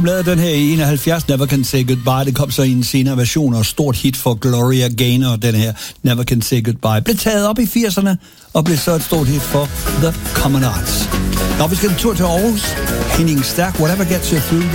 lavede den her i 71, Never Can Say Goodbye. Det kom så i en senere version, og stort hit for Gloria Gaynor, den her Never Can Say Goodbye. Blev taget op i 80'erne, og blev så et stort hit for The Common Arts. Nå, vi skal en tur til Aarhus. Henning Stærk, Whatever Gets You Through.